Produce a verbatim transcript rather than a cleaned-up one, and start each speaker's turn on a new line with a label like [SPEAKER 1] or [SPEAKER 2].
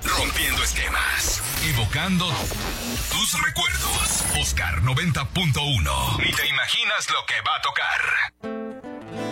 [SPEAKER 1] Rompiendo esquemas. Evocando tus recuerdos. Oscar noventa punto uno. Ni te imaginas lo que va a tocar.